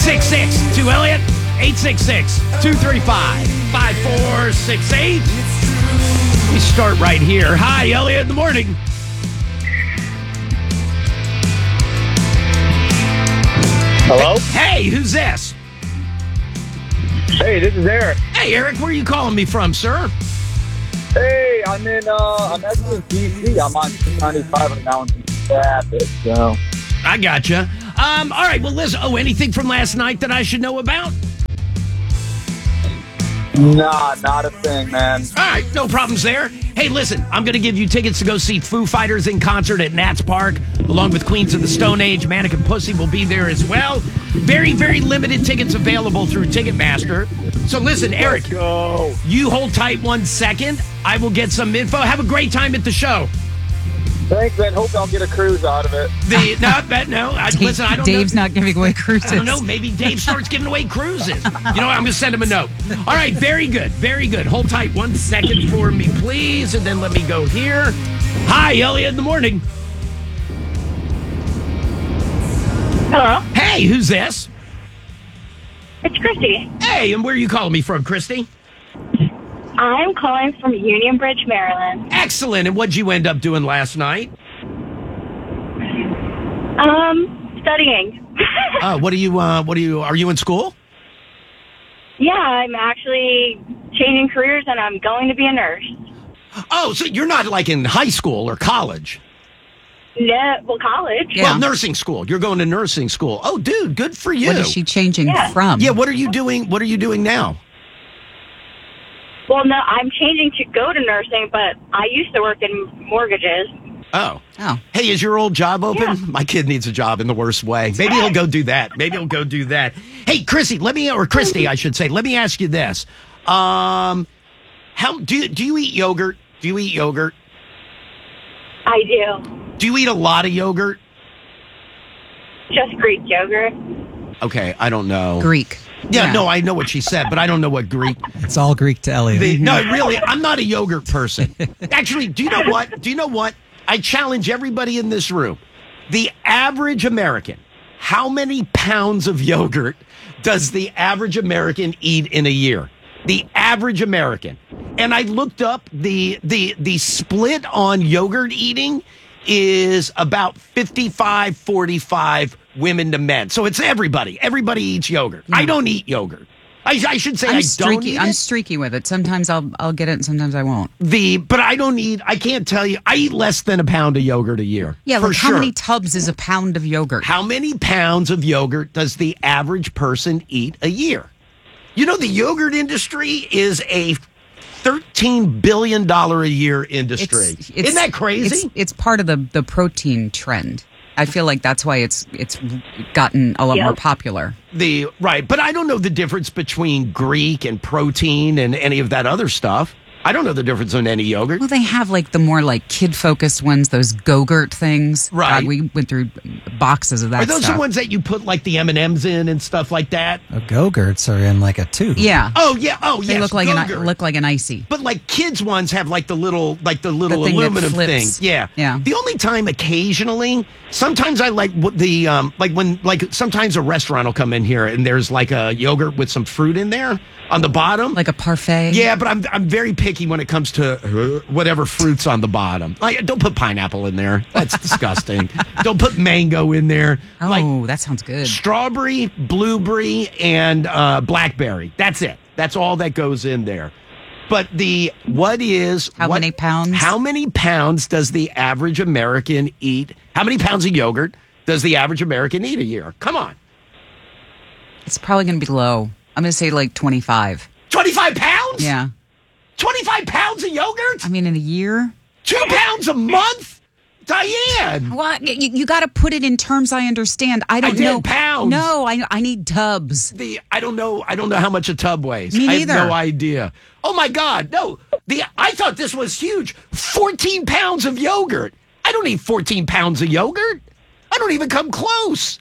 866 to Elliot. 866-235-5468. We start right here. Hi, Elliot in the morning. Hello? Hey, who's this? Hey, this is Eric. Hey, Eric, where are you calling me from, sir? Hey, I'm actually in DC. I'm on 95 right now in traffic, so. I gotcha. All right, well, listen. Oh, anything from last night that I should know about? Nah, not a thing, man. All right, no problems there. Hey, listen, I'm going to give you tickets to go see Foo Fighters in concert at Nats Park, along with Queens of the Stone Age. Mannequin Pussy will be there as well. Very, very limited tickets available through Ticketmaster. So listen, Eric, Let's go. you hold tight 1 second. I will get some info. Have a great time at the show. Thanks, man. Hope I'll get a cruise out of it. Listen, I don't Dave's know. not giving away cruises. I don't know. Maybe Dave starts giving away cruises. You know what? I'm going to send him a note. All right. Very good. Very good. Hold tight 1 second for me, please. And then let me go here. Hi, Elliot in the morning. Hello, Hey, who's this? it's Christy. Hey, and where are you calling me from, Christy? I'm calling from Union Bridge, Maryland. Excellent. And what'd you end up doing last night? Studying. Are you in school? Yeah, I'm actually changing careers and I'm going to be a nurse. Oh, so you're not like in high school or college? No, well, college. Yeah. Well, nursing school. You're going to nursing school. Oh, dude, good for you. What is she changing Yeah. from? Yeah, what are you doing? What are you doing now? Well, no, I'm changing to go to nursing, but I used to work in mortgages. Oh. Oh. Hey, is your old job open? Yeah. My kid needs a job in the worst way. Maybe he'll go do that. Hey, Chrissy, Christy, I should say. Let me ask you this. How do you eat yogurt? Do you eat yogurt? I do. Do you eat a lot of yogurt? Just Greek yogurt. Okay, I don't know. Greek. Yeah, no, I know what she said, but I don't know what Greek. It's all Greek to Elliot. No, really, I'm not a yogurt person. Actually, do you know what? I challenge everybody in this room. The average American, how many pounds of yogurt does the average American eat in a year? The average American. And I looked up the split on yogurt eating is about 55-45 women to men. So it's everybody. Everybody eats yogurt. I don't eat yogurt. I should say I don't eat I'm it. streaky with it. Sometimes I'll get it and sometimes I won't. But I don't eat, I can't tell you, I eat less than a pound of yogurt a year. Yeah, for like sure. how many tubs is a pound of yogurt? How many pounds of yogurt does the average person eat a year? You know, the yogurt industry is a $13 billion a year industry. Isn't that crazy? It's part of the protein trend. I feel like that's why it's gotten a lot more popular. Right, but I don't know the difference between Greek and protein and any of that other stuff. I don't know the difference in any yogurt. Well, they have like the more like kid-focused ones, those Go-Gurt things. Right. God, we went through boxes of that Are those stuff. the ones that you put like the M&Ms in and stuff like that? Go-Gurts are in like a tube. Yeah. Oh yeah. Oh They yes. look like Go-Gurt. an icy. But like kids ones have like the little thing that aluminum flips. things. Yeah. Yeah. The only time occasionally, sometimes I like sometimes a restaurant will come in here and there's like a yogurt with some fruit in there on the bottom. Like a parfait. Yeah, but I'm very picky when it comes to whatever fruits on the bottom. Like, don't put pineapple in there. That's disgusting. Don't put mango in there. Oh, Like that sounds good. strawberry, blueberry, and blackberry. That's it. That's all that goes in there. But How many pounds? How many pounds does the average American eat? How many pounds of yogurt does the average American eat a year? Come on. It's probably going to be low. I'm going to say like 25. 25 pounds? Yeah. 25 pounds of yogurt? I mean, in a year? 2 pounds a month? Diane. What? You got to put it in terms I understand. I don't did know. pounds. No, I need tubs. I don't know how much a tub weighs. Me I neither. have no idea. Oh my God, no. I thought this was huge. 14 pounds of yogurt. I don't need 14 pounds of yogurt. I don't even come close.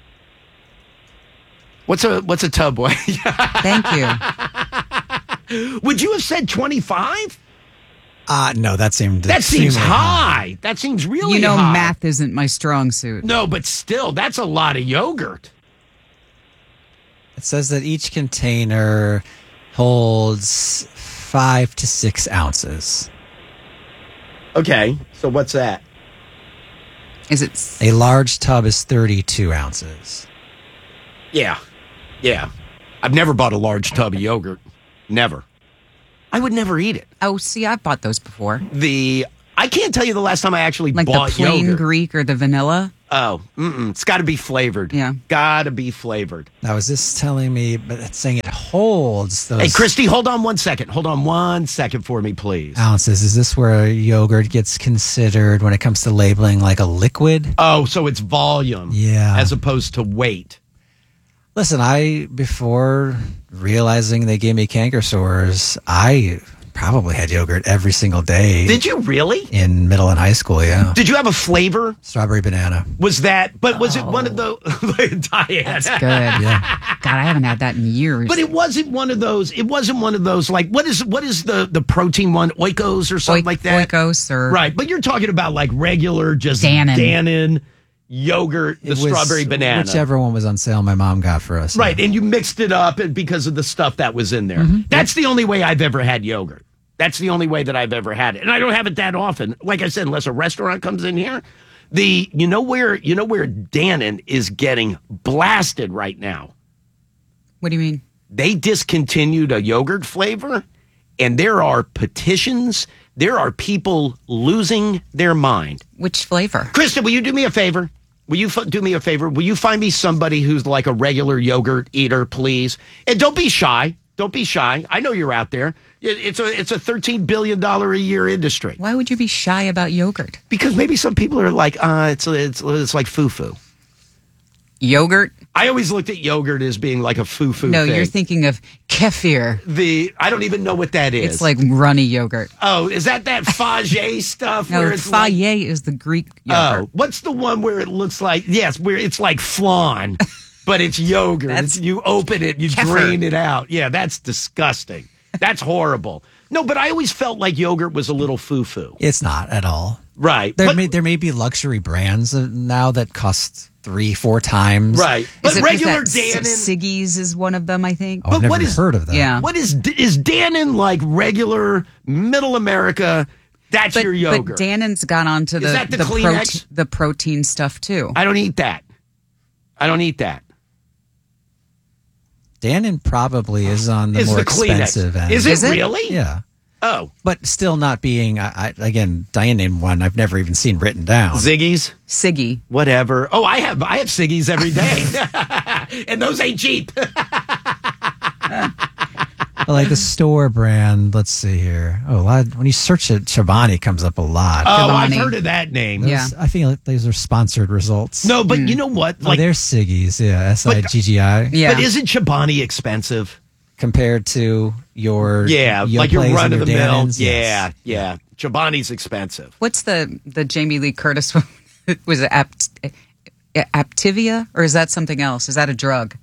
What's a tub weigh? Thank you. Would you have said 25? No, that seems high. That seems really You know, high. math isn't my strong suit. No, but still, that's a lot of yogurt. It says that each container holds 5 to 6 ounces. Okay, so what's that? Is it? A large tub is 32 ounces. Yeah. I've never bought a large tub of yogurt. Never. I would never eat it. Oh, see, I've bought those before. I can't tell you the last time I actually Like bought the plain yogurt. Greek or the vanilla. Oh, it's got to be flavored. Yeah. Got to be flavored. Now, is this telling me, but it's saying it holds those Hey, Christy, hold on 1 second. Hold on 1 second for me, please. ounces? Is this where yogurt gets considered when it comes to labeling like a liquid? Oh, so it's volume. Yeah. As opposed to weight. Listen, before realizing they gave me canker sores, I probably had yogurt every single day. Did you really? In middle and high school, yeah. Did you have a flavor? Strawberry banana. Was it one of the Diane? That's good. Yeah. God, I haven't had that in years. But it wasn't one of those. It wasn't one of those. Like what is the protein one? Oikos or something like that. Oikos or Right, but you're talking about like regular just Dannon. yogurt, the It was strawberry banana. Whichever one was on sale, my mom got for us. Right, and you mixed it up because of the stuff that was in there. Mm-hmm. That's the only way I've ever had yogurt. That's the only way that I've ever had it, and I don't have it that often. Like I said, unless a restaurant comes in here. You know where Dannon is getting blasted right now. What do you mean? They discontinued a yogurt flavor, and there are petitions. There are people losing their mind. Which flavor? Krista, will you do me a favor? Will you do me a favor? Will you find me somebody who's like a regular yogurt eater, please? And don't be shy. Don't be shy. I know you're out there. It's a $13 billion a year industry. Why would you be shy about yogurt? Because maybe some people are like, it's like foo-foo. Yogurt? I always looked at yogurt as being like a foo-foo No, thing. you're thinking of kefir. I don't even know what that is. It's like runny yogurt. Oh, is that Fage stuff? No, where it's Fage is the Greek yogurt. Oh, what's the one where it looks like, where it's like flan, but it's yogurt. You open it, you Kefir. drain it out. Yeah, that's disgusting. That's horrible. No, but I always felt like yogurt was a little foo-foo. It's not at all. Right. There may be luxury brands now that cost 3-4 times. Right. But Is it regular that Dannon. Siggy's is one of them, I think. Oh, I've But what never is- heard of that. Yeah. What is Dannon like regular middle America? That's your yogurt. But Dannon's got onto Is that the Kleenex? the protein stuff too. I don't eat that. Dannon probably is on the Is more the Kleenex. expensive end. Is it Is it? really? Yeah. Oh. But still not being, again, Diane named one I've never even seen written down. Ziggy's? Siggy. Whatever. Oh, I have Siggy's every day. And those ain't cheap. Like the store brand, let's see here. When you search it, Chobani comes up a lot. Oh, I've Chobani. heard of that name. Those- Yeah. I feel like those are sponsored results. No, but you know what? Oh, they're Siggy's, yeah, Siggi. Yeah. But isn't Chobani expensive? Compared to your Like your Yoplays run and of the your mill. Dannons, yes. Yeah. Chobani's expensive. What's the Jamie Lee Curtis one? Was it Aptivia, or is that something else? Is that a drug?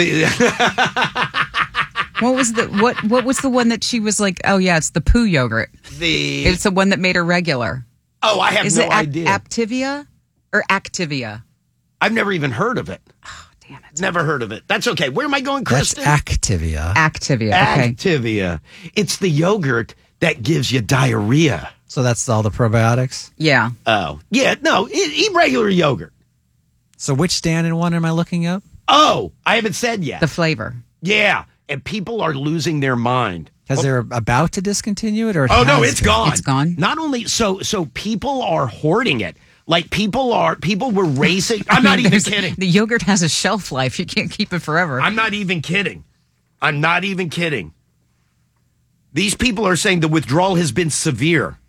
What was what was the one that she was like? Oh yeah, it's the poo yogurt. It's the one that made her regular. Oh, I have Is no it idea. Aptivia or Activia? I've never even heard of it. Damn it. Never heard of it. That's okay. Where am I going, That's Kristen? Activia. Activia. Okay. Activia. It's the yogurt that gives you diarrhea. So that's all the probiotics? Yeah. Oh, yeah. No, eat regular yogurt. So which Dannon one am I looking up? Oh, I haven't said yet. The flavor. Yeah, and people are losing their mind. Because they're about to discontinue it, or Oh no, has it's been? gone. It's gone? Not only so people are hoarding it. Like people were racing. I'm not even kidding. The yogurt has a shelf life. You can't keep it forever. I'm not even kidding. These people are saying the withdrawal has been severe.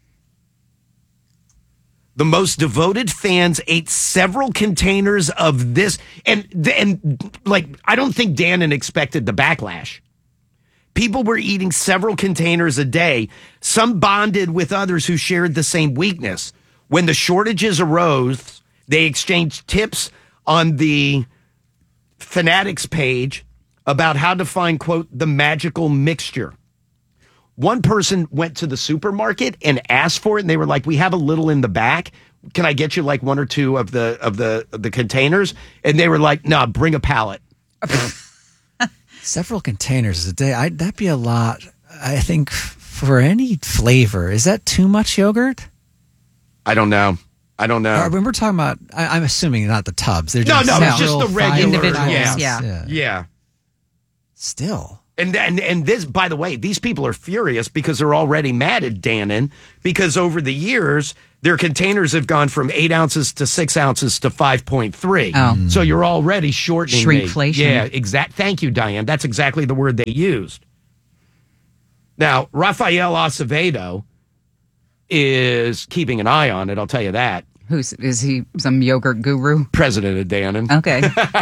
The most devoted fans ate several containers of this, and like I don't think Dannon expected the backlash. People were eating several containers a day. Some bonded with others who shared the same weakness. When the shortages arose, they exchanged tips on the Fanatics page about how to find, quote, the magical mixture. One person went to the supermarket and asked for it, and they were like, we have a little in the back. Can I get you like one or two of the containers? And they were like, no, bring a pallet. Several containers a day. That'd be a lot. I think for any flavor. Is that too much yogurt? I don't know. When we're talking about, I'm assuming not the tubs. They're No, just it's just the regular. individuals. Yeah. Still. And this, by the way, these people are furious because they're already mad at Dannon because over the years, their containers have gone from 8 ounces to 6 ounces to 5.3. Oh. So you're already shortening. Shrinkflation. Yeah, Thank you, Diane. That's exactly the word they used. Now, Rafael Acevedo is keeping an eye on it, I'll tell you that. Is he some yogurt guru? President of Dannon. Okay.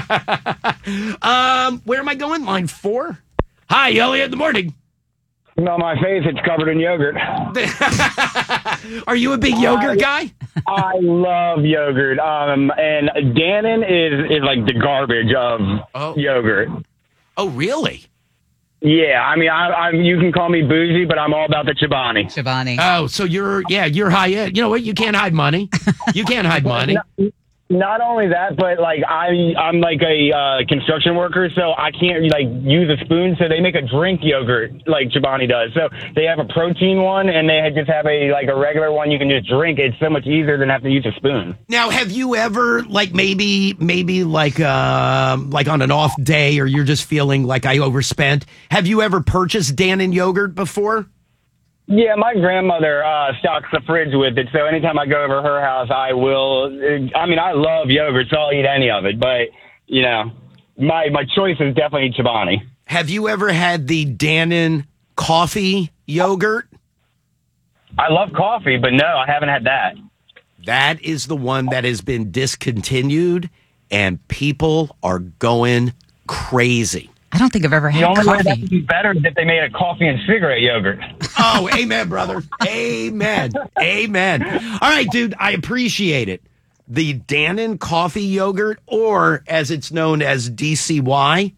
Where am I going? Line 4? Hi, Elliot. Good morning. No, my face, it's covered in yogurt. Are you a big yogurt guy? I love yogurt. And Dannon is like the garbage of yogurt. Oh, really? Yeah, I mean, you can call me bougie, but I'm all about the Chobani. Oh, so you're high end. You know what? You can't hide money. You can't hide money. Not only that, but like I'm like a construction worker, so I can't like use a spoon. So they make a drink yogurt like Chobani does. So they have a protein one, and they just have a regular one you can just drink. It's so much easier than have to use a spoon. Now, have you ever like maybe like on an off day, or you're just feeling like I overspent? Have you ever purchased Dannon yogurt before? Yeah, my grandmother stocks the fridge with it, so anytime I go over her house, I will. I mean, I love yogurt, so I'll eat any of it. But you know, my choice is definitely Chobani. Have you ever had the Dannon coffee yogurt? I love coffee, but no, I haven't had that. That is the one that has been discontinued, and people are going crazy. I don't think I've ever had The only way that coffee. would be better is if they made a coffee and cigarette yogurt. Oh, amen, brother. Amen. Amen. All right, dude, I appreciate it. The Dannon coffee yogurt, or as it's known as DCY,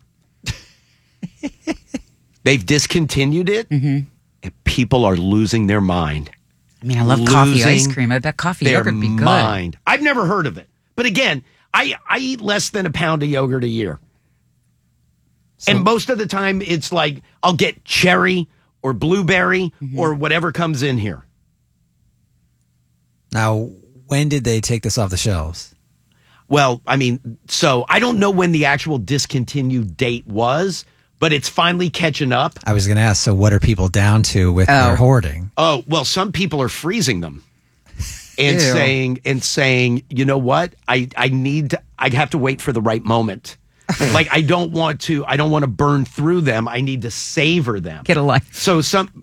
they've discontinued it, and people are losing their mind. I mean, I love coffee ice cream. I bet coffee Their yogurt would be good. mind. I've never heard of it. But again, I eat less than a pound of yogurt a year. And most of the time, it's like I'll get cherry or blueberry or whatever comes in here. Now, when did they take this off the shelves? Well, I mean, so I don't know when the actual discontinued date was, but it's finally catching up. I was going to ask, so what are people down to with their hoarding? Oh, well, some people are freezing them and Ew. saying, you know what? I have to wait for the right moment. Like I don't want to burn through them. I need to savor them. Get a life. So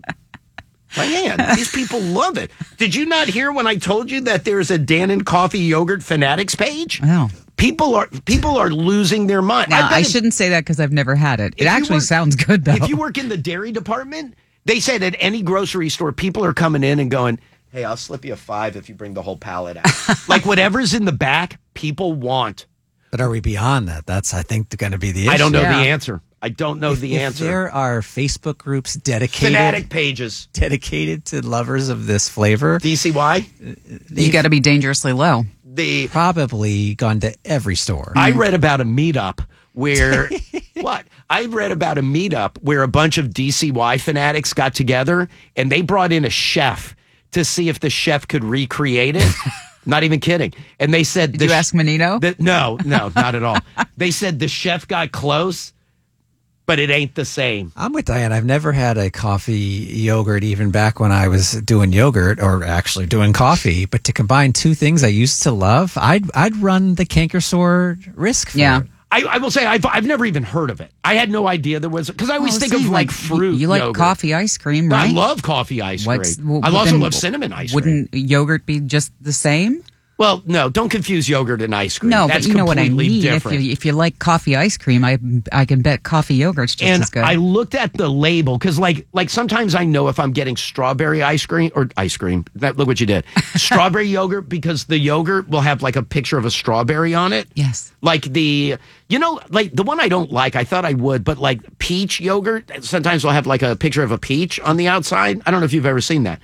man, these people love it. Did you not hear when I told you that there's a Dannon coffee yogurt fanatics page? Oh. People are losing their mind. Now, I bet shouldn't say that because I've never had it. It If you actually work- sounds good, though. If you work in the dairy department, they said at any grocery store, people are coming in and going, hey, I'll slip you a $5 if you bring the whole pallet out. Like whatever's in the back, people want. But are we beyond that? That's, I think, going to be the issue. I don't know Yeah. the answer. I don't know the If answer. there are Facebook groups dedicated Fanatic pages. to lovers of this flavor, DCY? You got to be dangerously low. probably gone to every store. I read about a meetup where I read about a meetup where a bunch of DCY fanatics got together and they brought in a chef to see if the chef could recreate it. Not even kidding. And they said, Did you ask Menino? No, not at all. They said the chef got close, but it ain't the same. I'm with Diane. I've never had a coffee yogurt, even back when I was doing yogurt or actually doing coffee. But to combine two things I used to love, I'd run the canker sore risk for Yeah. it. I will say I've never even heard of it. I had no idea there was, because I always think of like fruit. You like yogurt. coffee ice cream, right? I love coffee ice cream. I also then love cinnamon ice cream. Wouldn't yogurt be just the same? Well, no, don't confuse yogurt and ice cream. No, That's but you know what I completely mean. different. If you like coffee ice cream, I can bet coffee yogurt's just And as good. I looked at the label because, like sometimes I know if I'm getting strawberry ice cream. Look what you did, strawberry yogurt, because the yogurt will have like a picture of a strawberry on it. Yes. Like the one I don't like. I thought I would, but like peach yogurt, sometimes will have like a picture of a peach on the outside. I don't know if you've ever seen that.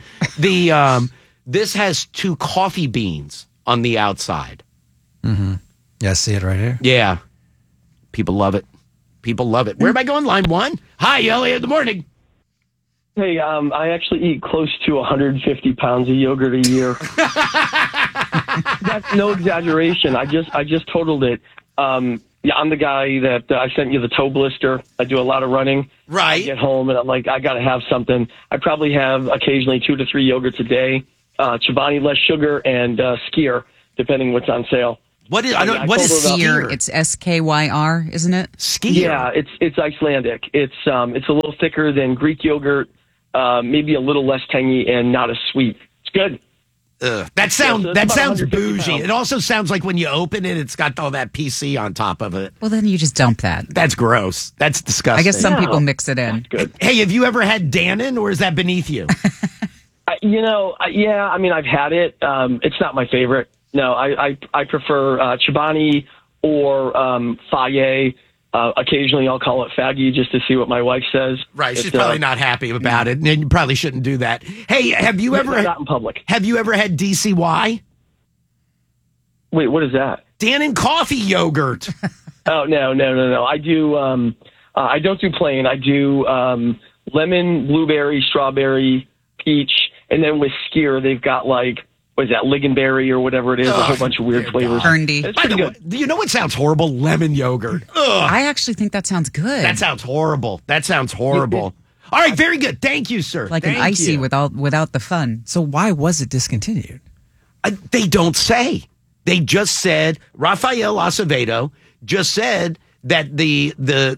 This has 2 coffee beans on the outside. Mm-hmm. Yeah, see it right here. Yeah, people love it. People love it. Where am I going? Line 1. Hi, Elliot. Good morning. Hey, I actually eat close to 150 pounds of yogurt a year. That's no exaggeration. I just totaled it. Yeah, I'm the guy that I sent you the toe blister. I do a lot of running. Right. I get home and I'm like, I got to have something. I probably have occasionally 2 to 3 yogurts a day. Chobani, less sugar, and Skyr, depending what's on sale. What is Skyr? It's Skyr, isn't it? Skyr. Yeah, it's Icelandic. It's a little thicker than Greek yogurt, maybe a little less tangy and not as sweet. It's good. That sounds bougie. It also sounds like when you open it, it's got all that PC on top of it. Well, then you just dump that. That's gross. That's disgusting. I guess some people mix it in. Hey, have you ever had Dannon, or is that beneath you? Yeah. I mean, I've had it. It's not my favorite. No, I prefer Chobani or Faye. Occasionally, I'll call it Faggy just to see what my wife says. Right, she's probably not happy about it, and you probably shouldn't do that. Hey, have you ever not in public? Have you ever had DCY? Wait, what is that? Dannon coffee yogurt. Oh no! I do. I don't do plain. I do lemon, blueberry, strawberry, peach, and then with Skyr, they've got like. What is that, lingonberry or whatever it is? A whole bunch of weird flavors. Burndy. It's pretty good. You know what sounds horrible? Lemon yogurt. Ugh. I actually think that sounds good. That sounds horrible. All right, very good. Thank you, sir. Like an icy without the fun. So why was it discontinued? They don't say. They just said, Rafael Acevedo just said that the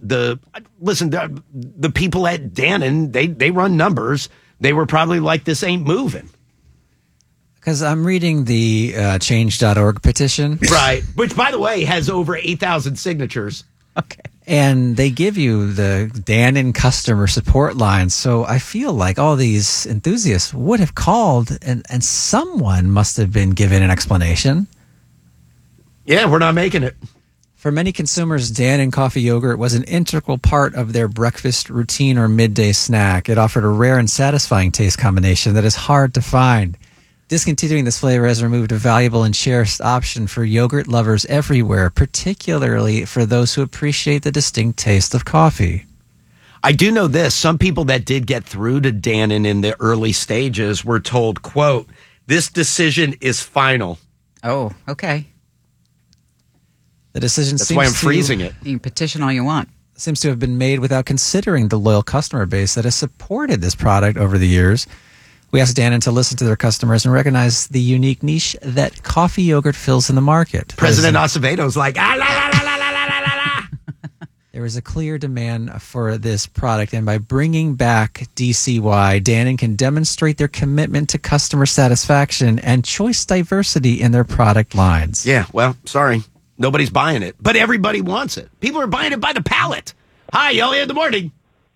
people at Dannon, they run numbers. They were probably like, this ain't moving. Because I'm reading the change.org petition. Right. Which, by the way, has over 8,000 signatures. Okay. And they give you the Dannon customer support line. So I feel like all these enthusiasts would have called and someone must have been given an explanation. Yeah, we're not making it. For many consumers, Dannon coffee yogurt was an integral part of their breakfast routine or midday snack. It offered a rare and satisfying taste combination that is hard to find. Discontinuing this flavor has removed a valuable and cherished option for yogurt lovers everywhere, particularly for those who appreciate the distinct taste of coffee. I do know this. Some people that did get through to Dannon in the early stages were told, quote, this decision is final. Oh, okay. The decision That's why I'm freezing it. You can petition all you want. Seems to have been made without considering the loyal customer base that has supported this product over the years. We asked Dannon to listen to their customers and recognize the unique niche that coffee yogurt fills in the market. President Acevedo's like, la, la, la, la, la, la, la, la. There is a clear demand for this product, and by bringing back DCY, Dannon can demonstrate their commitment to customer satisfaction and choice diversity in their product lines. Yeah, well, sorry. Nobody's buying it, but everybody wants it. People are buying it by the pallet. Hi, Elliot. Good morning.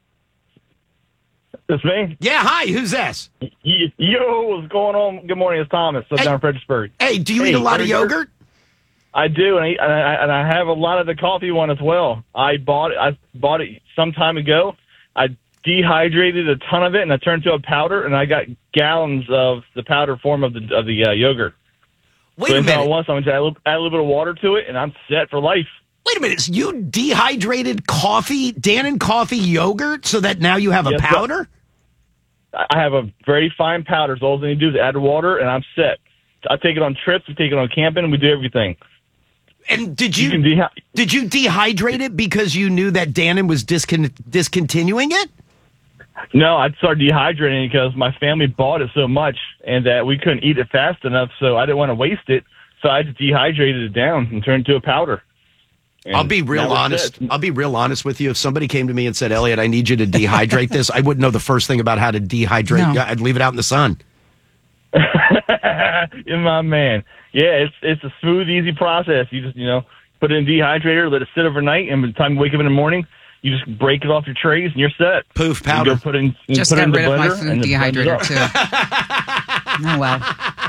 That's me? Yeah, hi. Who's this? Yo, what's going on? Good morning. It's Thomas. I'm down in Fredericksburg. Hey, do you eat a lot of yogurt? I do, and I have a lot of the coffee one as well. I bought it some time ago. I dehydrated a ton of it, and I turned it to a powder, and I got gallons of the powder form of the yogurt. Wait a minute. I'm going to add a little bit of water to it, and I'm set for life. Wait a minute. So you dehydrated Dannon coffee yogurt so that now you have a powder? I have a very fine powder. So all I need to do is add water, and I'm set. I take it on trips. We take it on camping, and we do everything. And did you dehydrate it because you knew that Dannon was discontinuing it? No, I started dehydrating it because my family bought it so much, and that we couldn't eat it fast enough, so I didn't want to waste it. So I just dehydrated it down and turned it to a powder. And I'll be real honest. I'll be real honest with you. If somebody came to me and said, Elliot, I need you to dehydrate this, I wouldn't know the first thing about how to dehydrate. No. I'd leave it out in the sun. You're my man. Yeah, it's a smooth, easy process. You just, put it in dehydrator, let it sit overnight, and by the time you wake up in the morning, you just break it off your trays, and you're set. Poof, powder. Just got rid of my food dehydrator, too. Oh, well.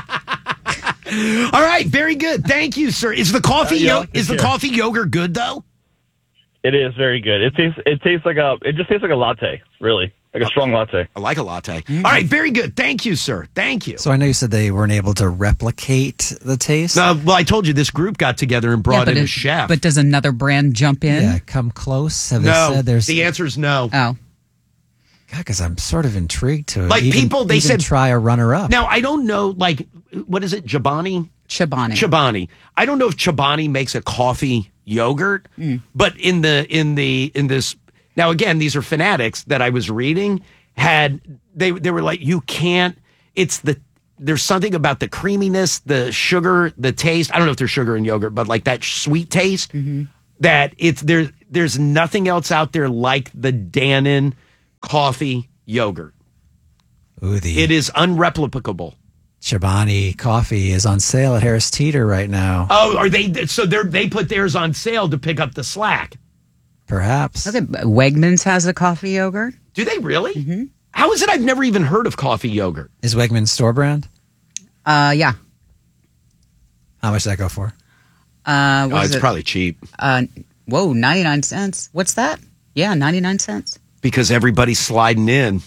All right, very good. Thank you, sir. Is the coffee coffee yogurt good though? It is very good. It just tastes like a latte, really. like a strong latte. I like a latte. All right, very good. Thank you, sir. Thank you. So I know you said they weren't able to replicate the taste. Well, I told you this group got together and brought in a chef. But does another brand jump in? Yeah, come close. Have they No, said there's the answer is no. Oh. God, because I'm sort of intrigued to Like even, people, they even said try a runner-up. Now I don't know. Like, what is it? Chobani. Chobani. I don't know if Chobani makes a coffee yogurt, but in this now again, these are fanatics that I was reading. They were like, you can't. There's something about the creaminess, the sugar, the taste. I don't know if there's sugar in yogurt, but like that sweet taste. That there's nothing else out there like the Dannon coffee yogurt. Ooh, It is unreplicable. Chobani coffee is on sale at Harris Teeter right now. Oh, are they? So they put theirs on sale to pick up the slack. Perhaps. Okay, Wegmans has a coffee yogurt. Do they really? How is it I've never even heard of coffee yogurt? Is Wegmans store brand? Yeah. How much does that go for? It's probably cheap. 99 cents. What's that? Yeah, 99 cents. Because everybody's sliding in.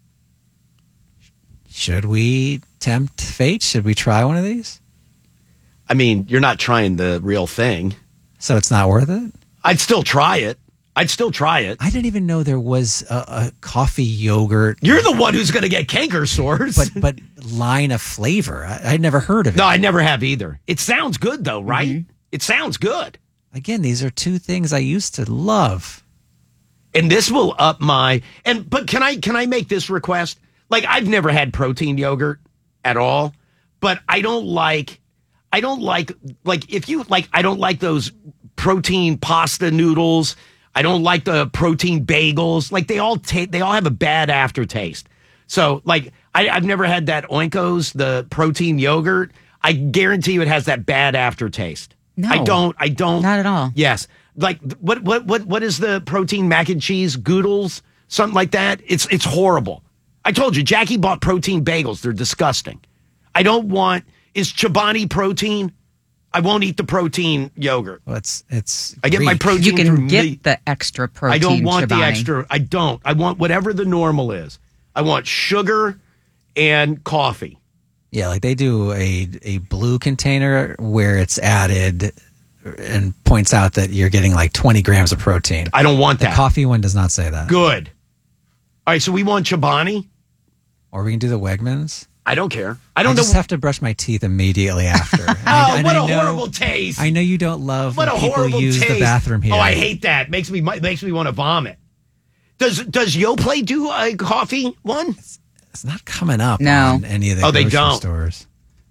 Should we tempt fate? Should we try one of these? I mean, you're not trying the real thing. So it's not worth it? I'd still try it. I didn't even know there was a coffee yogurt. You're the one who's going to get canker sores. But line of flavor. I'd never heard of it. No, I never have either. It sounds good, though, right? It sounds good. Again, these are two things I used to love. And this will up my... But can I make this request? Like, I've never had protein yogurt at all, but I don't like if you like, I don't like those protein pasta noodles. I don't like the protein bagels. Like they all have a bad aftertaste. So like I've never had that Oikos, the protein yogurt. I guarantee you it has that bad aftertaste. No. I don't. Not at all. Yes. Like what is the protein mac and cheese Goodles? Something like that. It's horrible. I told you, Jackie bought protein bagels. They're disgusting. I don't want, is Chobani protein? I won't eat the protein yogurt. Well, it's I get my Greek. protein You can from get meat. the extra protein. I don't want Chobani. the extra. I don't. I want whatever the normal is. I want sugar and coffee. Yeah, like they do a blue container where it's added and points out that you're getting like 20 grams of protein. I don't want The that. coffee one does not say that. Good. All right, so we want Chobani. Or we can do the Wegmans. I don't care. I just have to brush my teeth immediately after. What a horrible taste. I know you don't love What when a people horrible use taste. the bathroom here. Oh, I hate that. Makes me want to vomit. Does Yoplait do a coffee one? It's not coming up No. on any of the they grocery don't. stores.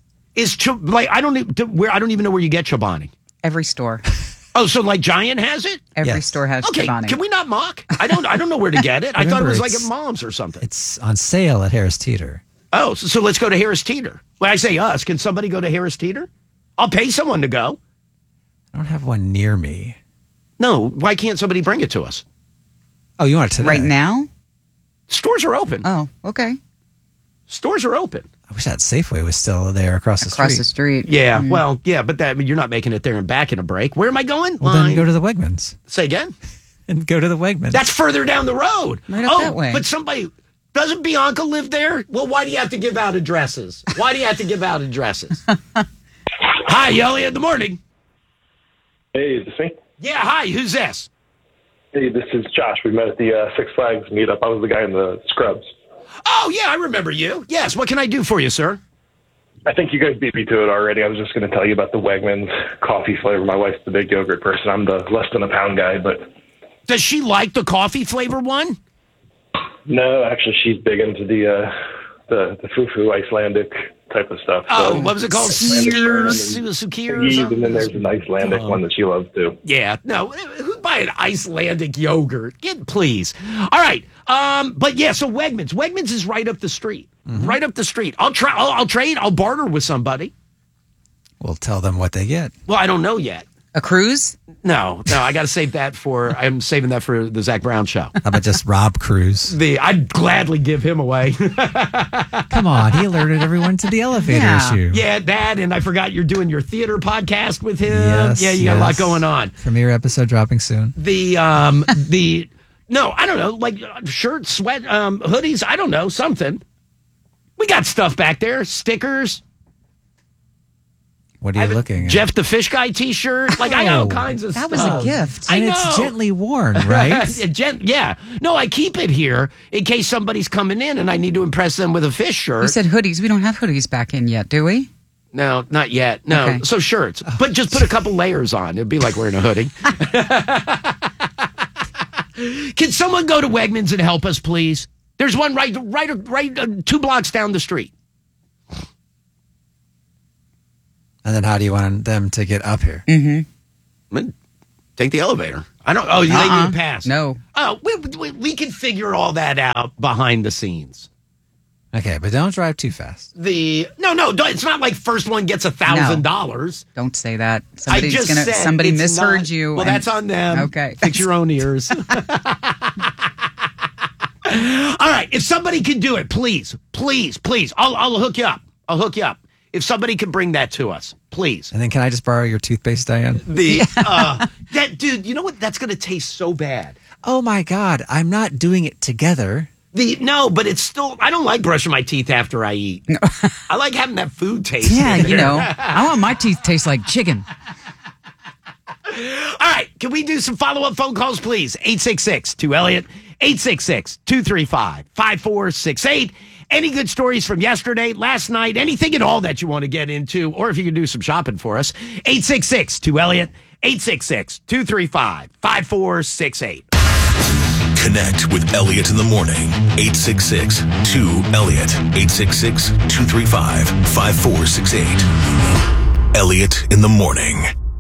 I don't even know where you get Chobani. Every store. Oh, so like Giant has it? Every Yes. store has Okay, Chobani. can we not mock? I don't know where to get it. I thought it Remember, was like at it's- Mom's or something. It's on sale at Harris Teeter. Oh, so let's go to Harris Teeter. When I say us, can somebody go to Harris Teeter? I'll pay someone to go. I don't have one near me. No, why can't somebody bring it to us? Oh, you want it today? Right now? Stores are open. Oh, okay. Stores are open. I wish that Safeway was still there across the Across street. the street. Yeah, well, yeah, but you're not making it there and back in a break. Where am I going? Well, then go to the Wegmans Say again? and go to the Wegmans. That's further down the road. Right up that way. But doesn't Bianca live there? Well, why do you have to give out addresses? Hi, Elliot, in the morning. Hey, is this me? Yeah, hi, who's this? Hey, this is Josh. We met at the Six Flags meetup. I was the guy in the scrubs. Oh, yeah, I remember you. Yes, what can I do for you, sir? I think you guys beat me to it already. I was just going to tell you about the Wegmans coffee flavor. My wife's the big yogurt person. I'm the less than a pound guy, but Does she like the coffee flavor one? no, actually, she's big into the foo-foo Icelandic type of stuff. Oh, what was it called? Sukir, Sukir? and then there's an Icelandic one that she loves too. Yeah, no, who'd buy an Icelandic yogurt? Please. All right, but yeah, so Wegmans is right up the street. Right up the street. I'll trade. I'll barter with somebody. We'll tell them what they get. Well, I don't know yet. A cruise? No, I got to save that I'm saving that for the Zach Brown show. How about just Rob Cruz? I'd gladly give him away. Come on, he alerted everyone to the elevator Yeah. issue. Yeah, that, and I forgot you're doing your theater podcast with him. Yes, yeah, you got a lot yes. going on. Premiere episode dropping soon. The No, I don't know. Like shirts, sweat, hoodies. I don't know. Something. We got stuff back there. Stickers. What are you looking at? Jeff the Fish Guy t-shirt. Like, I got all kinds of stuff. That was a gift. And it's gently worn, right? Yeah. No, I keep it here in case somebody's coming in and I need to impress them with a fish shirt. You said hoodies. We don't have hoodies back in yet, do we? No, not yet. No. Okay. So shirts. But just put a couple layers on. It'd be like wearing a hoodie. Can someone go to Wegmans and help us, please? There's one right 2 blocks down the street. And then how do you want them to get up here? Mm-hmm. Take the elevator. I don't. Oh, they need a pass. No. Oh, we can figure all that out behind the scenes. Okay, but don't drive too fast. No. It's not like first one gets $1,000. Don't say that. I just said somebody it's misheard not, you. Well, that's on them. Okay. Fix your own ears. All right. If somebody can do it, please. I'll hook you up. If somebody can bring that to us, please. And then can I just borrow your toothpaste, Diane? That dude, you know what? That's going to taste so bad. Oh my God, I'm not doing it together. No, but it's still, I don't like brushing my teeth after I eat. No. I like having that food taste. Yeah, I want my teeth to taste like chicken. All right, can we do some follow-up phone calls, please? 866-2-ELLIOT, 866-235-5468. Any good stories from yesterday, last night, anything at all that you want to get into, or if you can do some shopping for us, 866-2-ELLIOT, 866-235-5468. Connect with Elliot in the morning. 866-2-ELLIOT. 866-235-5468. Elliot in the morning.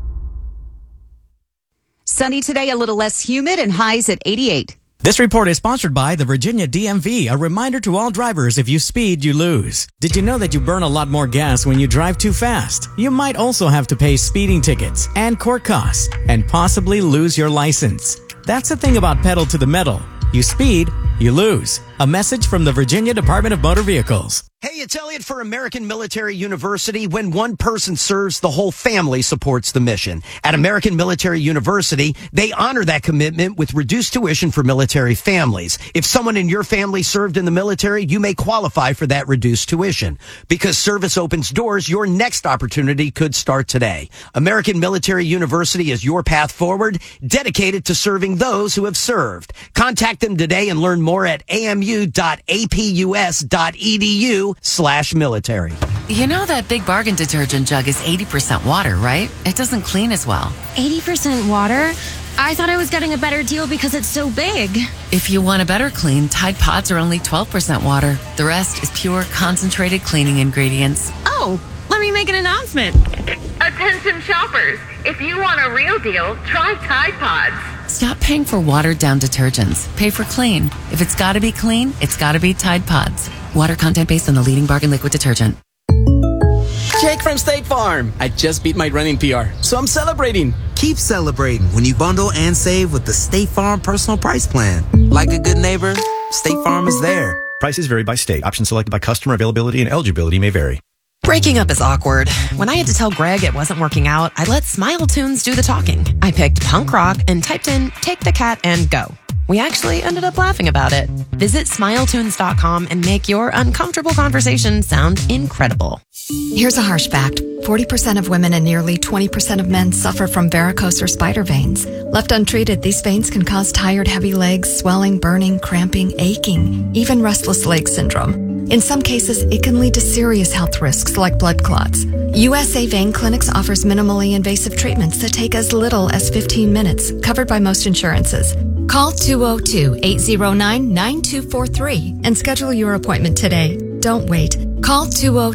Sunny today, a little less humid, and highs at 88. This report is sponsored by the Virginia DMV, a reminder to all drivers, if you speed, you lose. Did you know that you burn a lot more gas when you drive too fast? You might also have to pay speeding tickets and court costs and possibly lose your license. That's the thing about pedal to the metal. You speed, you lose. A message from the Virginia Department of Motor Vehicles. Hey, it's Elliot for American Military University. When one person serves, the whole family supports the mission. At American Military University, they honor that commitment with reduced tuition for military families. If someone in your family served in the military, you may qualify for that reduced tuition. Because service opens doors, your next opportunity could start today. American Military University is your path forward, dedicated to serving those who have served. Contact them today and learn more at amu.apus.edu/military. You know that Big Bargain detergent jug is 80% water, right? It doesn't clean as well. 80% water? I thought I was getting a better deal because it's so big. If you want a better clean, Tide Pods are only 12% water. The rest is pure, concentrated cleaning ingredients. Oh, let me make an announcement. Attention shoppers, if you want a real deal, try Tide Pods. Stop paying for watered-down detergents. Pay for clean. If it's got to be clean, it's got to be Tide Pods. Water content based on the leading bargain liquid detergent. Jake from State Farm. I just beat my running PR, so I'm celebrating. Keep celebrating when you bundle and save with the State Farm Personal Price Plan. Like a good neighbor, State Farm is there. Prices vary by state. Options selected by customer. Availability and eligibility may vary. Breaking up is awkward. When I had to tell Greg it wasn't working out, I let Smile Tunes do the talking. I picked punk rock and typed in Take the Cat and Go. We actually ended up laughing about it. Visit smiletunes.com and make your uncomfortable conversation sound incredible. Here's a harsh fact. 40% of women and nearly 20% of men suffer from varicose or spider veins. Left untreated, these veins can cause tired, heavy legs, swelling, burning, cramping, aching, even restless leg syndrome. In some cases, it can lead to serious health risks like blood clots. USA Vein Clinics offers minimally invasive treatments that take as little as 15 minutes, covered by most insurances. Call 202-809-9243 and schedule your appointment today. Don't wait. Call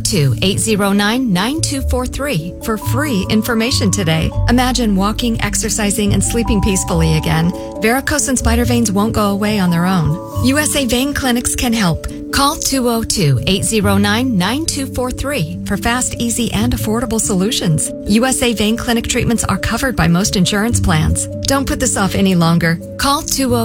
202-809-9243 for free information today. Imagine walking, exercising, and sleeping peacefully again. Varicose and spider veins won't go away on their own. USA Vein Clinics can help. Call 202-809-9243 for fast, easy, and affordable solutions. USA Vein Clinic treatments are covered by most insurance plans. Don't put this off any longer. Call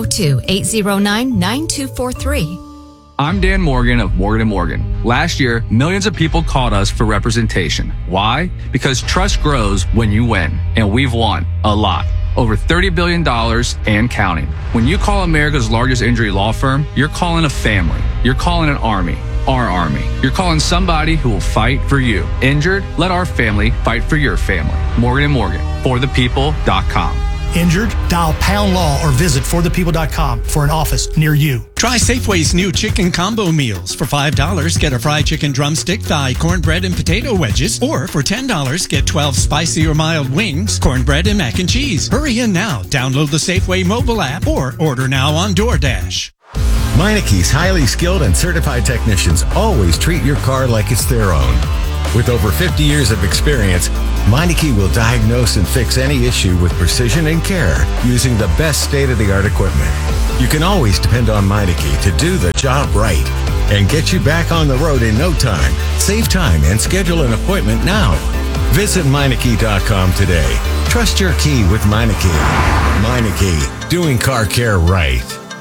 202-809-9243. I'm Dan Morgan of Morgan & Morgan. Last year, millions of people called us for representation. Why? Because trust grows when you win, and we've won a lot. over $30 billion and counting. When you call America's largest injury law firm, you're calling a family. You're calling an army. Our army. You're calling somebody who will fight for you. Injured? Let our family fight for your family. Morgan & Morgan. ForThePeople.com. Injured? Dial pound law or visit forthepeople.com for an office near you. Try Safeway's new chicken combo meals. For $5, get a fried chicken drumstick, thigh, cornbread, and potato wedges. Or for $10, get 12 spicy or mild wings, cornbread, and mac and cheese. Hurry in now. Download the Safeway mobile app or order now on DoorDash. Meineke's highly skilled and certified technicians always treat your car like it's their own. With over 50 years of experience, Meineke will diagnose and fix any issue with precision and care using the best state-of-the-art equipment. You can always depend on Meineke to do the job right and get you back on the road in no time. Save time and schedule an appointment now. Visit Meineke.com today. Trust your key with Meineke. Meineke, doing car care right.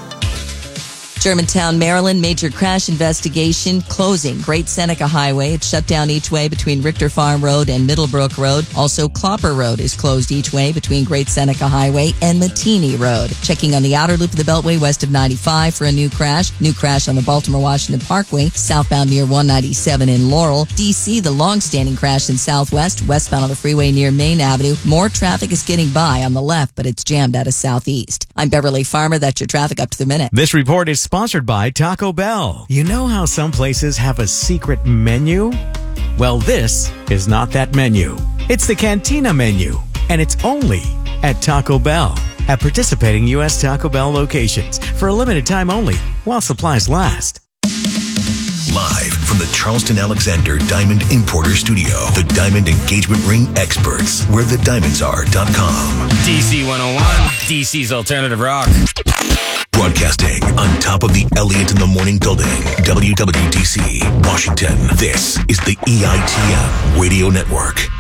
Germantown, Maryland, major crash investigation closing Great Seneca Highway. It's shut down each way between Richter Farm Road and Middlebrook Road. Also, Clopper Road is closed each way between Great Seneca Highway and Matini Road. Checking on the outer loop of the Beltway west of 95 for a new crash. New crash on the Baltimore-Washington Parkway, southbound near 197 in Laurel. D.C., the long-standing crash in Southwest, westbound on the freeway near Main Avenue. More traffic is getting by on the left, but it's jammed out of Southeast. I'm Beverly Farmer. That's your traffic up to the minute. This report is sponsored by Taco Bell. You know how some places have a secret menu? Well, this is not that menu. It's the Cantina menu, and it's only at Taco Bell. At participating U.S. Taco Bell locations for a limited time only while supplies last. Live from the Charleston Alexander Diamond Importer Studio, the Diamond Engagement Ring Experts, where the diamonds are.com. DC 101, DC's Alternative Rock. Broadcasting on top of the Elliott in the Morning building, WWDC, Washington. This is the EITM Radio Network.